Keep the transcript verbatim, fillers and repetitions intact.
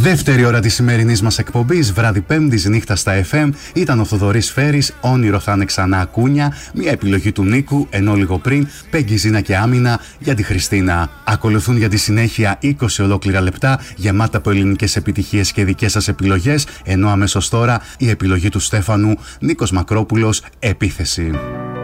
Δεύτερη ώρα της σημερινής μας εκπομπής, βράδυ Πέμπτης, νύχτα στα εφ εμ, ήταν ο Θοδωρής Φέρης, Όνειρο θα είναι ξανά Ακούνια, μια επιλογή του Νίκου, ενώ λίγο πριν Πέγγι, Ζήνα και Άμυνα για τη Χριστίνα. Ακολουθούν για τη συνέχεια είκοσι ολόκληρα λεπτά γεμάτα από ελληνικές επιτυχίες και δικές σας επιλογές, ενώ αμέσως τώρα η επιλογή του Στέφανου, Νίκος Μακρόπουλος, Επίθεση.